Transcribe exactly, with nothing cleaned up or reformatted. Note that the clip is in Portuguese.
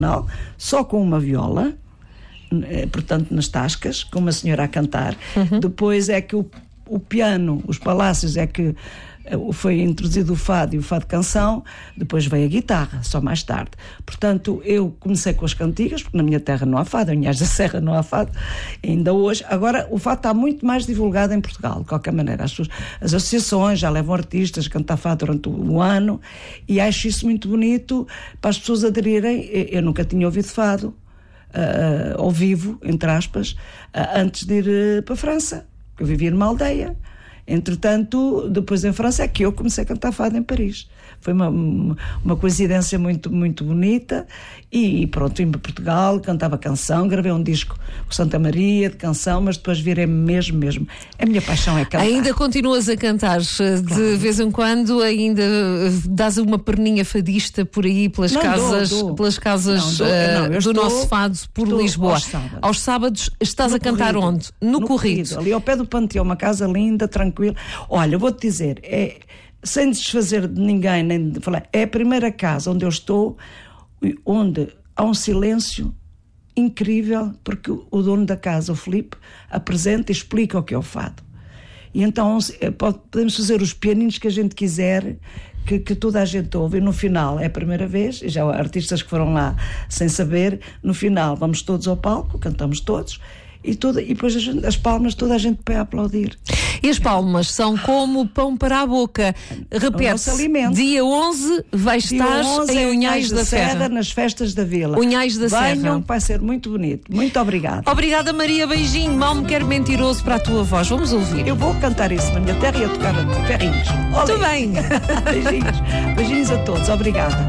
Não, só com uma viola, portanto nas tascas, com uma senhora a cantar. Uhum. Depois é que o, o piano, os palácios, é que foi introduzido o fado e o fado canção. Depois veio a guitarra, só mais tarde. Portanto, eu comecei com as cantigas, porque na minha terra não há fado, em Unhais da Serra não há fado, ainda hoje. Agora, o fado está muito mais divulgado em Portugal, de qualquer maneira. As, suas, as associações já levam artistas a cantar fado durante o, o ano, e acho isso muito bonito para as pessoas aderirem. Eu nunca tinha ouvido fado uh, ao vivo, entre aspas, uh, antes de ir uh, para a França. Eu vivia numa aldeia. Entretanto, depois em França é que eu comecei a cantar fado em Paris. Foi uma, uma coincidência muito, muito bonita. E pronto, vim para Portugal, cantava canção, gravei um disco com Santa Maria de canção, mas depois virei-me mesmo, mesmo. A minha paixão é cantar. Ainda continuas a cantar de claro. Vez em quando, ainda dás uma perninha fadista por aí pelas não, casas, dou, dou. Pelas casas não, uh, não, do estou, nosso fado por Lisboa. Aos sábados. Aos sábados estás no a cantar corrido. Onde? No, no corrido. corrido. Ali ao pé do Panteão, uma casa linda, tranquila. Olha, vou-te dizer, é, sem desfazer de ninguém, nem de falar, é a primeira casa onde eu estou, onde há um silêncio incrível, porque o dono da casa, o Filipe, apresenta e explica o que é o fado. E então podemos fazer os pianinos que a gente quiser, que, que toda a gente ouve, e no final é a primeira vez, e já há artistas que foram lá sem saber, no final vamos todos ao palco, cantamos todos, e, toda, e depois a gente, as palmas, toda a gente vai aplaudir. E as palmas são como pão para a boca. Repete-se, dia onze vai estar onze em Unhais da, da Serra, Serra, nas festas da Vila. Unhais da Serra. Venham, vai ser muito bonito. Muito obrigada. Obrigada, Maria. Beijinho. Mal me quero mentiroso para a tua voz. Vamos ouvir. Eu vou cantar isso na minha terra e a tocar ferrinhos. Muito bem. Beijinhos. Beijinhos a todos. Obrigada.